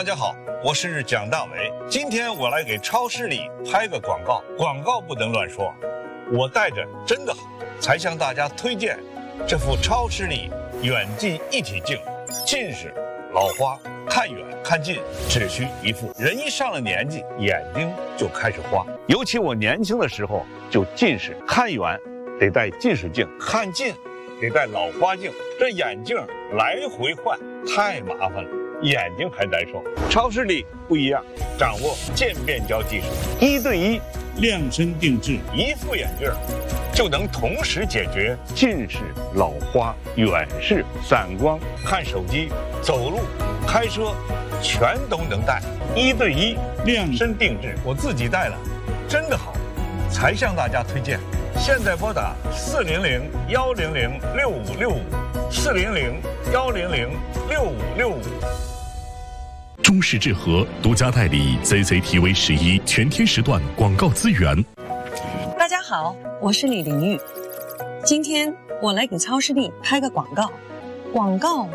大家好，我是蒋大为。今天我来给超市里拍个广告，广告不能乱说。我带着真的好，才向大家推荐这副超视力远近一体镜。近视、老花，看远看近只需一副。人一上了年纪，眼睛就开始花。尤其我年轻的时候就近视，看远得戴近视镜，看近得戴老花镜，这眼镜来回换太麻烦了，眼睛还难受。超视力不一样，掌握渐变焦技术，1对1 量身定制， 一副眼镜就能同时解决近视、老花、远视、散光、看手机、走路、开车，全都能戴。1对1量身定制，我自己戴了，真的好，才向大家推荐。现在拨打400-100-6565，400-100-6565。 中视智和独家代理 CCTV11全天时段广告资源。 大家好，我是李玲玉，今天我来给超视力拍个广告。